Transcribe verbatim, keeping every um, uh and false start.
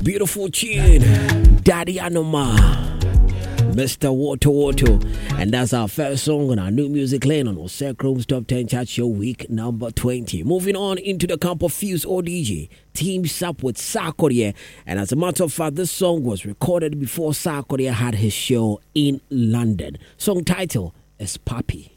Beautiful tune, Daddy Anoma, Mister Water Water. And that's our first song on our new music lane on Osechrome's Top ten Chart Show week number twenty. Moving on into the camp of Fuse O D G, teams up with Sarkodie. And as a matter of fact, this song was recorded before Sarkodie had his show in London. Song title is Papi.